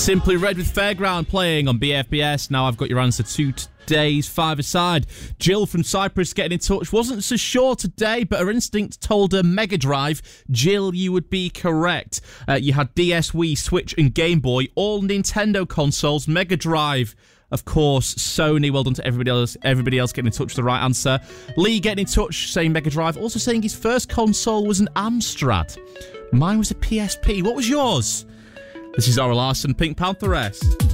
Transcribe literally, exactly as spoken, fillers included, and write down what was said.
Simply Red with Fairground playing on B F B S. Now I've got your answer to today's five-a-side. Jill from Cyprus getting in touch. Wasn't so sure today, but her instinct told her Mega Drive. Jill, you would be correct. Uh, you had D S, Wii, Switch and Game Boy. All Nintendo consoles. Mega Drive, of course, Sony. Well done to everybody else. Everybody else getting in touch with the right answer. Lee getting in touch, saying Mega Drive. Also saying his first console was an Amstrad. Mine was a P S P. What was yours? This is Zara Larsson, Pink Pantheress.